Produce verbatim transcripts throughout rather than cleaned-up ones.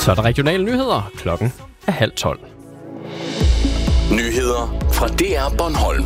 Så er der regionale nyheder. Klokken er halv tolv. Nyheder fra D R Bornholm.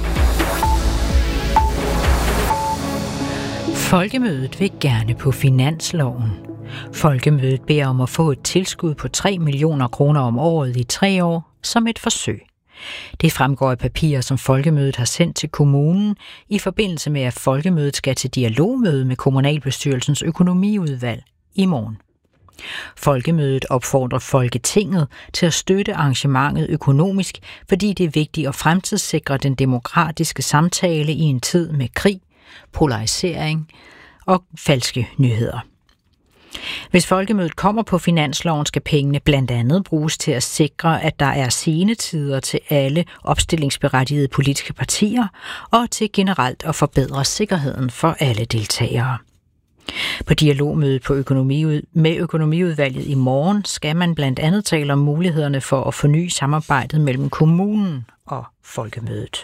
Folkemødet vil gerne på finansloven. Folkemødet beder om at få et tilskud på tre millioner kroner om året i tre år som et forsøg. Det fremgår af papirer, som Folkemødet har sendt til kommunen i forbindelse med, at Folkemødet skal til dialogmøde med kommunalbestyrelsens økonomiudvalg i morgen. Folkemødet opfordrer Folketinget til at støtte arrangementet økonomisk, fordi det er vigtigt at fremtidssikre den demokratiske samtale i en tid med krig, polarisering og falske nyheder. Hvis Folkemødet kommer på finansloven, skal pengene blandt andet bruges til at sikre, at der er senetider til alle opstillingsberettigede politiske partier og til generelt at forbedre sikkerheden for alle deltagere. På dialogmødet på økonomiud- med økonomiudvalget i morgen skal man blandt andet tale om mulighederne for at forny samarbejdet mellem kommunen og Folkemødet.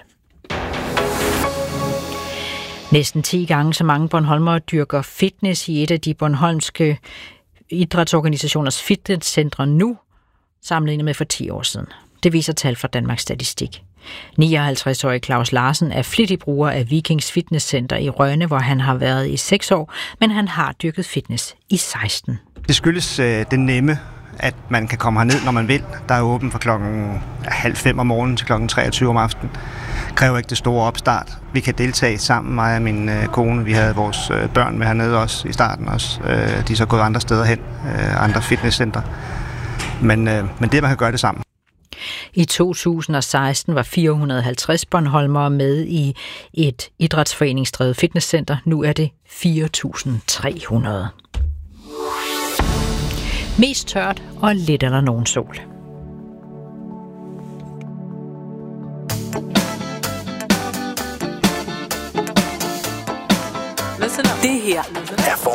Næsten ti gange så mange bornholmere dyrker fitness i et af de bornholmske idrætsorganisationers fitnesscentre nu, sammenlignet med for ti år siden. Det viser tal fra Danmarks Statistik. nioghalvtreds-årige Claus Larsen er flittig bruger af Vikings Fitnesscenter i Rønne, hvor han har været i seks år, men han har dyrket fitness i seksten. Det skyldes øh, det nemme, at man kan komme herned, når man vil. Der er åben fra klokken halv fem om morgenen til klokken treogtyve om aftenen. Kræver ikke det store opstart. Vi kan deltage sammen, mig og min øh, kone. Vi havde vores øh, børn med hernede også i starten også. Øh, de er så gået andre steder hen, øh, andre fitnesscenter. Men, øh, men det, man kan gøre det sammen. I to tusind og seksten var fire hundrede og halvtreds bornholmere med i et idrætsforeningsdrevet fitnesscenter. Nu er det fire tusind tre hundrede. Mest tørt og lidt eller nogen sol. Det her er